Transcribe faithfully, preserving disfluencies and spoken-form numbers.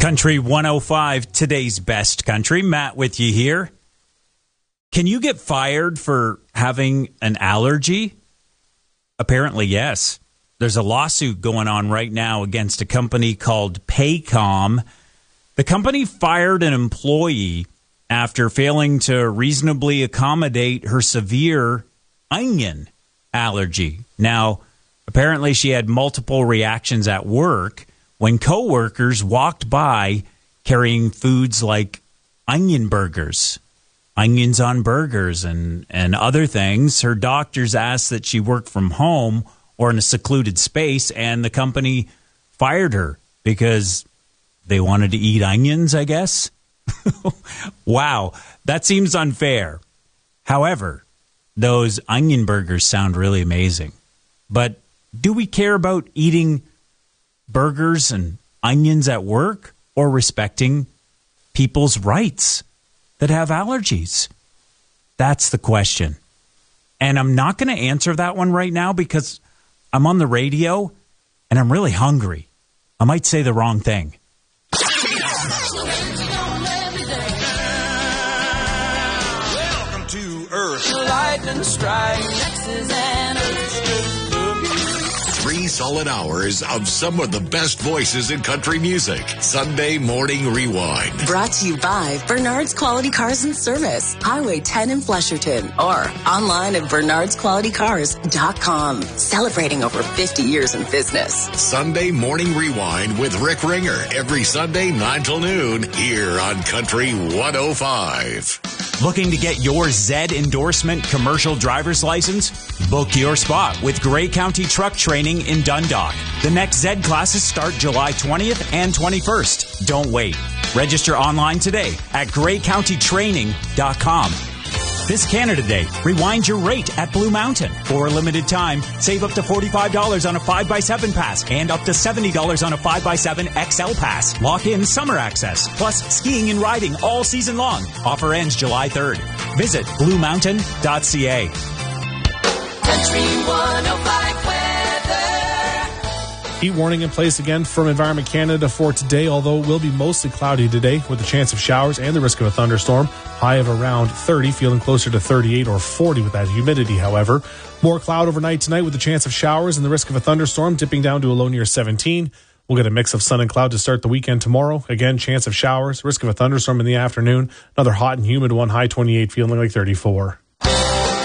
Country one oh five, today's best country. Matt with you here. Can you get fired for having an allergy? Apparently, yes. There's a lawsuit going on right now against a company called Paycom. The company fired an employee after failing to reasonably accommodate her severe onion allergy. Now, apparently she had multiple reactions at work when coworkers walked by carrying foods like onion burgers, onions on burgers, and, and other things. Her doctors asked that she work from home or in a secluded space, and the company fired her because they wanted to eat onions, I guess. Wow, that seems unfair. However, those onion burgers sound really amazing. But do we care about eating burgers and onions at work or respecting people's rights that have allergies? That's the question. And I'm not going to answer that one right now because I'm on the radio and I'm really hungry. I might say the wrong thing. Welcome to Earth. Lightning strike. Texas and Three solid hours of some of the best voices in country music. Sunday Morning Rewind. Brought to you by Bernard's Quality Cars and Service, Highway ten in Flesherton, or online at bernards quality cars dot com. Celebrating over fifty years in business. Sunday Morning Rewind with Rick Ringer every Sunday nine till noon here on Country one oh five. Looking to get your Z endorsement commercial driver's license? Book your spot with Grey County Truck Training in Dundalk. The next Z classes start July twentieth and twenty-first. Don't wait. Register online today at grey county training dot com. This Canada Day, rewind your rate at Blue Mountain. For a limited time, save up to forty-five dollars on a five by seven pass and up to seventy dollars on a five by seven X L pass. Lock in summer access, plus skiing and riding all season long. Offer ends July third. Visit blue mountain dot c a. Country one oh five weather. Heat warning in place again from Environment Canada for today, although it will be mostly cloudy today with a chance of showers and the risk of a thunderstorm. High of around thirty, feeling closer to thirty-eight or forty with that humidity, however. More cloud overnight tonight with a chance of showers and the risk of a thunderstorm, dipping down to a low near seventeen. We'll get a mix of sun and cloud to start the weekend tomorrow. Again, chance of showers, risk of a thunderstorm in the afternoon. Another hot and humid one, high twenty-eight, feeling like thirty-four.